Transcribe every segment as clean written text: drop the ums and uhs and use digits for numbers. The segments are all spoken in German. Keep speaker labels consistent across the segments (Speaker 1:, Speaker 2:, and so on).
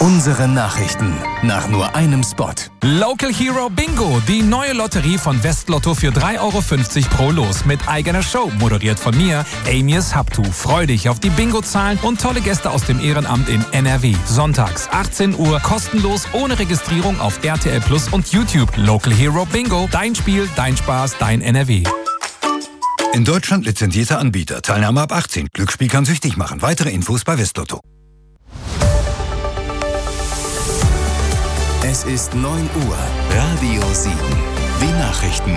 Speaker 1: Unsere Nachrichten nach nur einem Spot.
Speaker 2: Local Hero Bingo, die neue Lotterie von Westlotto für 3,50 € pro Los mit eigener Show, moderiert von mir, Amias Habtu. Freu dich auf die Bingo-Zahlen und tolle Gäste aus dem Ehrenamt in NRW. Sonntags 18 Uhr, kostenlos, ohne Registrierung auf RTL Plus und YouTube. Local Hero Bingo, dein Spiel, dein Spaß, dein NRW.
Speaker 3: In Deutschland lizenzierter Anbieter. Teilnahme ab 18. Glücksspiel kann süchtig machen. Weitere Infos bei Westlotto.
Speaker 1: Es ist 9 Uhr. Radio 7. Die Nachrichten.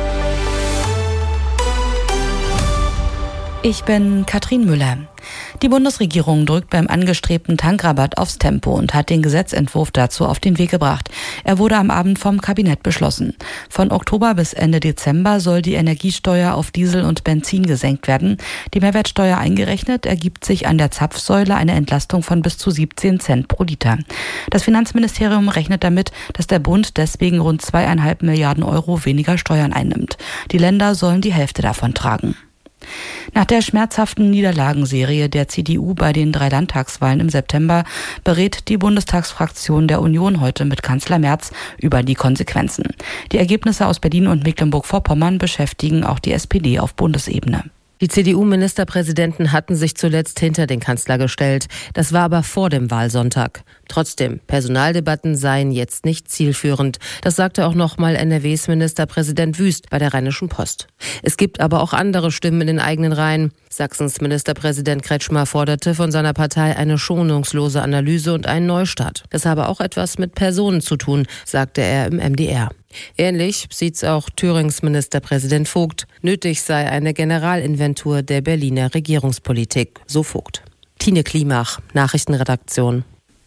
Speaker 4: Ich bin Katrin Müller. Die Bundesregierung drückt beim angestrebten Tankrabatt aufs Tempo und hat den Gesetzentwurf dazu auf den Weg gebracht. Er wurde am Abend vom Kabinett beschlossen. Von Oktober bis Ende Dezember soll die Energiesteuer auf Diesel und Benzin gesenkt werden. Die Mehrwertsteuer eingerechnet ergibt sich an der Zapfsäule eine Entlastung von bis zu 17 Cent pro Liter. Das Finanzministerium rechnet damit, dass der Bund deswegen rund 2,5 Milliarden € weniger Steuern einnimmt. Die Länder sollen die Hälfte davon tragen. Nach der schmerzhaften Niederlagenserie der CDU bei den 3 Landtagswahlen im September berät die Bundestagsfraktion der Union heute mit Kanzler Merz über die Konsequenzen. Die Ergebnisse aus Berlin und Mecklenburg-Vorpommern beschäftigen auch die SPD auf Bundesebene.
Speaker 5: Die CDU-Ministerpräsidenten hatten sich zuletzt hinter den Kanzler gestellt. Das war aber vor dem Wahlsonntag. Trotzdem, Personaldebatten seien jetzt nicht zielführend. Das sagte auch nochmal NRWs Ministerpräsident Wüst bei der Rheinischen Post. Es gibt aber auch andere Stimmen in den eigenen Reihen. Sachsens Ministerpräsident Kretschmer forderte von seiner Partei eine schonungslose Analyse und einen Neustart. Das habe auch etwas mit Personen zu tun, sagte er im MDR. Ähnlich sieht's auch Thürings Ministerpräsident Vogt. Nötig sei eine Generalinventur der Berliner Regierungspolitik, so Vogt. Tine Klimach, Nachrichtenredaktion.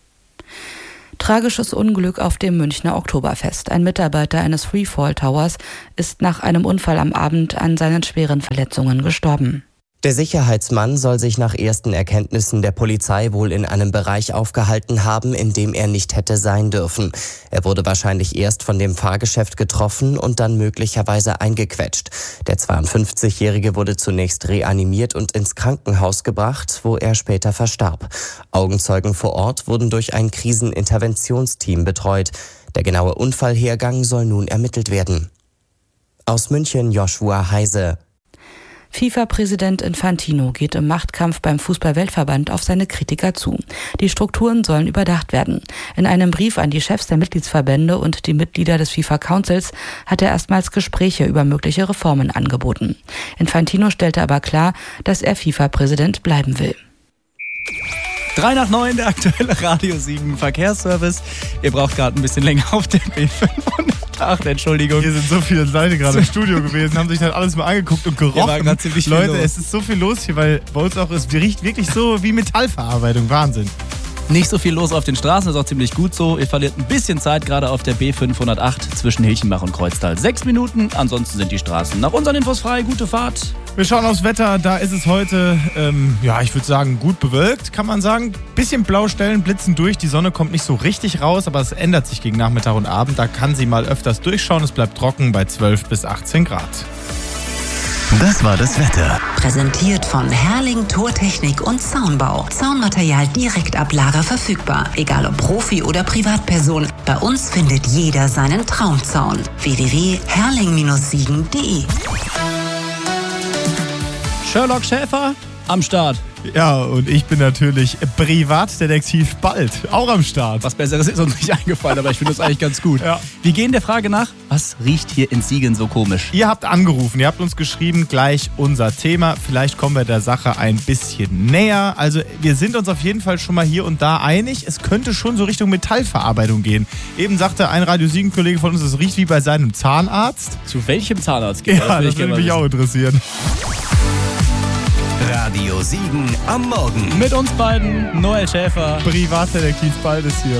Speaker 4: Tragisches Unglück auf dem Münchner Oktoberfest. Ein Mitarbeiter eines Freefall Towers ist nach einem Unfall am Abend an seinen schweren Verletzungen gestorben.
Speaker 6: Der Sicherheitsmann soll sich nach ersten Erkenntnissen der Polizei wohl in einem Bereich aufgehalten haben, in dem er nicht hätte sein dürfen. Er wurde wahrscheinlich erst von dem Fahrgeschäft getroffen und dann möglicherweise eingequetscht. Der 52-Jährige wurde zunächst reanimiert und ins Krankenhaus gebracht, wo er später verstarb. Augenzeugen vor Ort wurden durch ein Kriseninterventionsteam betreut. Der genaue Unfallhergang soll nun ermittelt werden. Aus München Joshua Heise.
Speaker 4: FIFA-Präsident Infantino geht im Machtkampf beim Fußball-Weltverband auf seine Kritiker zu. Die Strukturen sollen überdacht werden. In einem Brief an die Chefs der Mitgliedsverbände und die Mitglieder des FIFA-Councils hat er erstmals Gespräche über mögliche Reformen angeboten. Infantino stellte aber klar, dass er FIFA-Präsident bleiben will.
Speaker 7: 3 nach 9, der aktuelle Radio 7 Verkehrsservice. Ihr braucht gerade ein bisschen länger auf der B508, Entschuldigung.
Speaker 8: Hier sind so viele Leute gerade im Studio gewesen, haben sich das alles mal angeguckt und gerochen.
Speaker 7: War grad ziemlich
Speaker 8: Leute,
Speaker 7: los.
Speaker 8: Es ist so viel los hier, weil bei uns auch, es riecht wirklich so wie Metallverarbeitung. Wahnsinn.
Speaker 7: Nicht so viel los auf den Straßen, ist auch ziemlich gut so. Ihr verliert ein bisschen Zeit, gerade auf der B508 zwischen Hilchenbach und Kreuztal. 6 Minuten, ansonsten sind die Straßen nach unseren Infos frei. Gute Fahrt.
Speaker 8: Wir schauen aufs Wetter, da ist es heute, ich würde sagen, gut bewölkt, kann man sagen. Bisschen Blaustellen blitzen durch, die Sonne kommt nicht so richtig raus, aber es ändert sich gegen Nachmittag und Abend. Da kann sie mal öfters durchschauen, es bleibt trocken bei 12 bis 18 Grad.
Speaker 1: Das war das Wetter.
Speaker 9: Präsentiert von Herrling Tortechnik und Zaunbau. Zaunmaterial direkt ab Lager verfügbar. Egal ob Profi oder Privatperson. Bei uns findet jeder seinen Traumzaun. www.herrling-siegen.de.
Speaker 7: Sherlock Schäfer am Start.
Speaker 8: Ja, und ich bin natürlich Privatdetektiv Bald, auch am Start.
Speaker 7: Was Besseres ist uns nicht eingefallen, aber ich finde das eigentlich ganz gut.
Speaker 8: Ja.
Speaker 7: Wir gehen der Frage nach, was riecht hier in Siegen so komisch?
Speaker 8: Ihr habt angerufen, ihr habt uns geschrieben, gleich unser Thema. Vielleicht kommen wir der Sache ein bisschen näher. Also wir sind uns auf jeden Fall schon mal hier und da einig. Es könnte schon so Richtung Metallverarbeitung gehen. Eben sagte ein Radio Siegen-Kollege von uns, es riecht wie bei seinem Zahnarzt.
Speaker 7: Zu welchem Zahnarzt geht
Speaker 8: das? Ja, das würde mich auch interessieren.
Speaker 1: Radio 7 am Morgen.
Speaker 7: Mit uns beiden, Noel Schäfer.
Speaker 8: Privatdetektiv Bald ist hier.